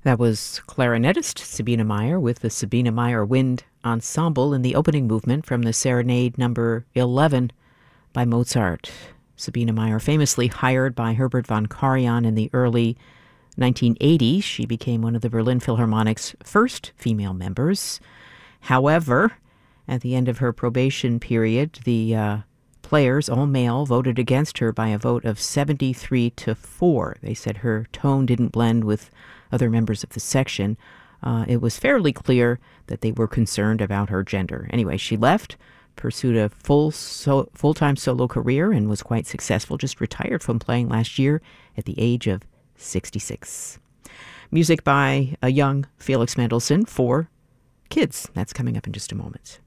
That was clarinetist Sabina Meyer with the Sabina Meyer Wind Ensemble in the opening movement from the Serenade number 11 by Mozart. Sabina Meyer, famously hired by Herbert von Karajan in the early 1980s, she became one of the Berlin Philharmonic's first female members. However, at the end of her probation period, the players, all male, voted against her by a vote of 73-4. They said her tone didn't blend with other members of the section. It was fairly clear that they were concerned about her gender. Anyway, she left, pursued a full-time solo career, and was quite successful. Just retired from playing last year at the age of 66. Music by a young Felix Mendelssohn for kids. That's coming up in just a moment.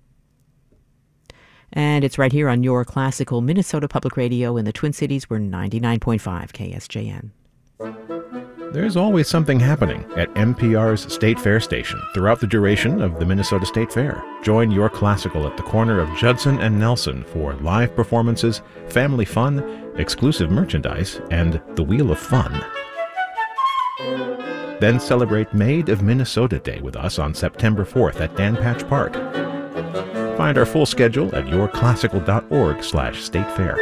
And it's right here on your classical Minnesota Public Radio in the Twin Cities. We're 99.5 KSJN. There's always something happening at NPR's State Fair station throughout the duration of the Minnesota State Fair. Join Your Classical at the corner of Judson and Nelson for live performances, family fun, exclusive merchandise, and the Wheel of Fun. Then celebrate Maid of Minnesota Day with us on September 4th at Dan Patch Park. Find our full schedule at yourclassical.org/statefair.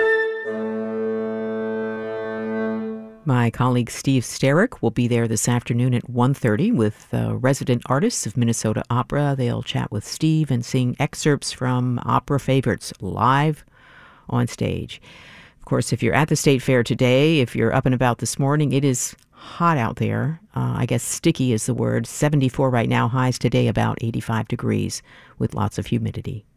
My colleague Steve Sterick will be there this afternoon at 1:30 with resident artists of Minnesota Opera. They'll chat with Steve and sing excerpts from opera favorites live on stage. Of course, if you're at the State Fair today, if you're up and about this morning, it is hot out there. I guess sticky is the word. 74 right now, highs today about 85 degrees with lots of humidity.